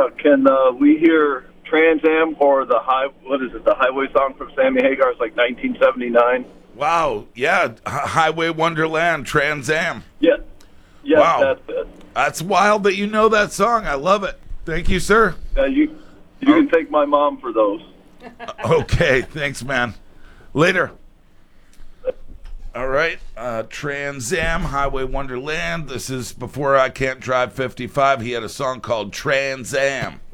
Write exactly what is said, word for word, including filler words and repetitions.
Yeah, can uh, we hear Trans Am or the high? What is it? The Highway song from Sammy Hagar? It's like nineteen seventy-nine. Wow, yeah, H- Highway Wonderland, Trans Am. Yeah, yeah, Wow. that's it. That's wild that you know that song. I love it. Thank you, sir. Uh, you you can thank my mom for those. Okay, thanks, man. Later. All right, uh, Trans Am, Highway Wonderland. This is before I Can't Drive fifty-five. He had a song called Trans Am.